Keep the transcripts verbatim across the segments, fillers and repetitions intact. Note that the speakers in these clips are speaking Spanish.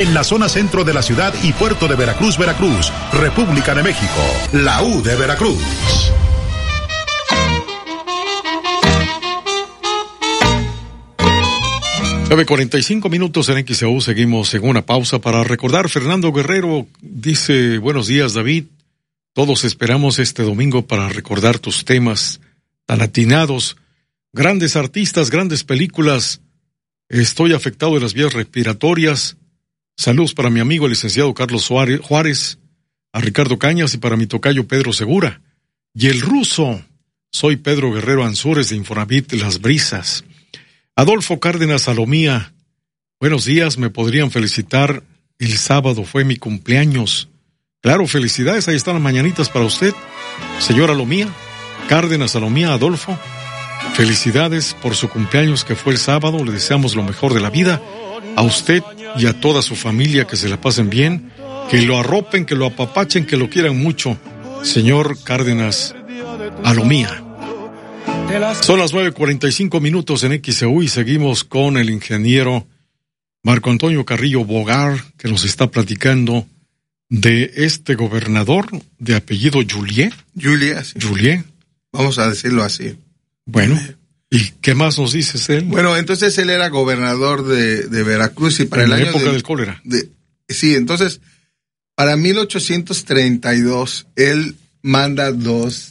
En la zona centro de la ciudad y puerto de Veracruz, Veracruz, República de México, la U de Veracruz. nueve cuarenta y cinco minutos en X E U, seguimos en una pausa para recordar. Fernando Guerrero dice, buenos días David, todos esperamos este domingo para recordar tus temas tan atinados, grandes artistas, grandes películas. Estoy afectado de las vías respiratorias. Saludos para mi amigo el licenciado Carlos Juárez, a Ricardo Cañas y para mi tocayo Pedro Segura. Y el ruso, soy Pedro Guerrero Ansúrez de Infonavit Las Brisas. Adolfo Cárdenas Salomía, buenos días, me podrían felicitar, el sábado fue mi cumpleaños. Claro, felicidades, ahí están las mañanitas para usted, señora Salomía, Cárdenas Salomía, Adolfo, felicidades por su cumpleaños que fue el sábado, le deseamos lo mejor de la vida, a usted y a toda su familia, que se la pasen bien, que lo arropen, que lo apapachen, que lo quieran mucho, señor Cárdenas Salomía. Son las nueve cuarenta y cinco minutos en X E U y seguimos con el ingeniero Marco Antonio Carrillo Bogar, que nos está platicando de este gobernador de apellido Julié. Julié, sí. Julié. Vamos a decirlo así. Bueno, ¿y qué más nos dices él? Bueno, entonces él era gobernador de, de Veracruz y para en el la año época de, del cólera. De, sí, entonces, para mil ochocientos treinta y dos, él manda dos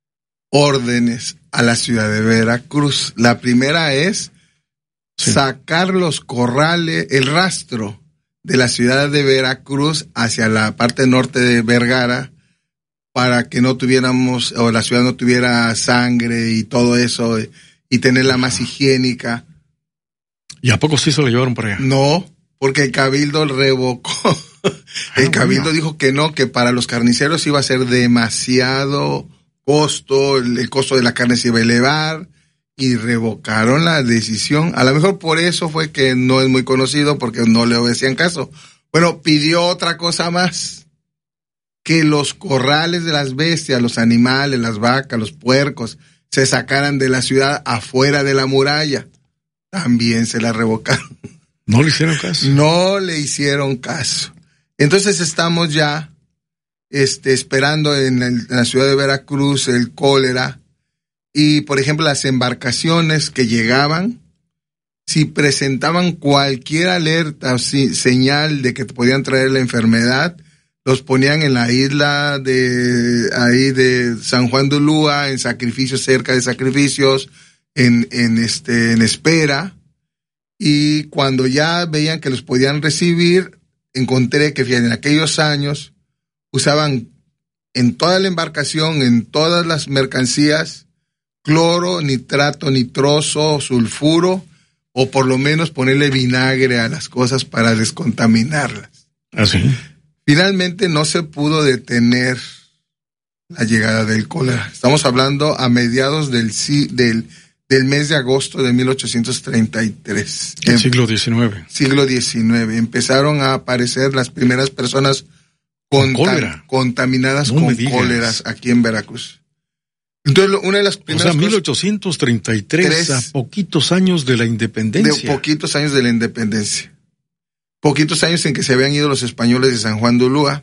órdenes a la ciudad de Veracruz. La primera es sí. sacar los corrales, el rastro de la ciudad de Veracruz hacia la parte norte de Vergara, para que no tuviéramos, o la ciudad no tuviera sangre y todo eso, y tenerla más higiénica. ¿Y a poco sí se lo llevaron para allá? No, porque el Cabildo revocó. El Cabildo ah, bueno. dijo que no, que para los carniceros iba a ser demasiado costo, el, el costo de la carne se iba a elevar, y revocaron la decisión. A lo mejor por eso fue que no es muy conocido, porque no le obedecían caso. Bueno, pidió otra cosa más, que los corrales de las bestias, los animales, las vacas, los puercos, se sacaran de la ciudad afuera de la muralla. También se la revocaron. ¿No le hicieron caso? No le hicieron caso. Entonces estamos ya Este, esperando en, el, en la ciudad de Veracruz el cólera, y por ejemplo las embarcaciones que llegaban, si presentaban cualquier alerta o si, señal de que podían traer la enfermedad, los ponían en la isla de ahí de San Juan de Ulúa, en sacrificios, cerca de sacrificios, en, en este, en espera, y cuando ya veían que los podían recibir, encontré que fíjate, en aquellos años usaban en toda la embarcación, en todas las mercancías, cloro, nitrato, nitroso, sulfuro, o por lo menos ponerle vinagre a las cosas para descontaminarlas. ¿Ah, sí? Finalmente no se pudo detener la llegada del cólera. Estamos hablando a mediados del, del, del mes de agosto de mil ochocientos treinta y tres. El siglo diecinueve. Siglo diecinueve. Empezaron a aparecer las primeras personas Contam- contaminadas no con cóleras aquí en Veracruz. Entonces, una de las primeras. O sea, mil ochocientos treinta y tres, tres, a poquitos años de la independencia. De poquitos años de la independencia. Poquitos años en que se habían ido los españoles de San Juan de Ulúa.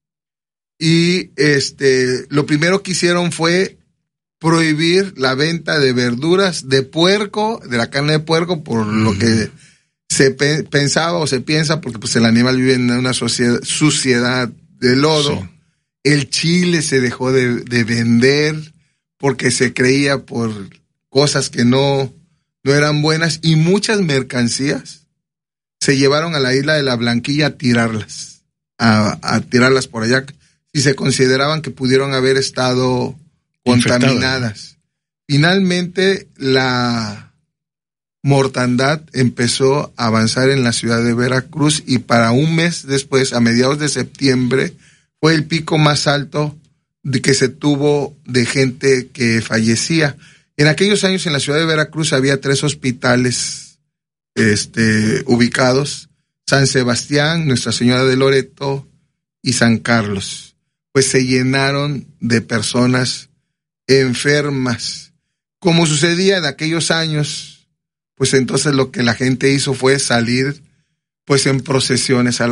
Y este, lo primero que hicieron fue prohibir la venta de verduras de puerco, de la carne de puerco, por mm. lo que se pe- pensaba o se piensa, porque pues el animal vive en una sociedad, suciedad de lodo. Sí. El chile se dejó de, de vender porque se creía por cosas que no, no eran buenas, y muchas mercancías se llevaron a la isla de la Blanquilla a tirarlas, a, a tirarlas por allá, y se consideraban que pudieron haber estado contaminadas. Infectada. Finalmente, la mortandad empezó a avanzar en la ciudad de Veracruz, y para un mes después, a mediados de septiembre, fue el pico más alto de que se tuvo de gente que fallecía. En aquellos años en la ciudad de Veracruz había tres hospitales este, ubicados: San Sebastián, Nuestra Señora de Loreto y San Carlos. Pues se llenaron de personas enfermas. Como sucedía en aquellos años, pues entonces lo que la gente hizo fue salir pues en procesiones a la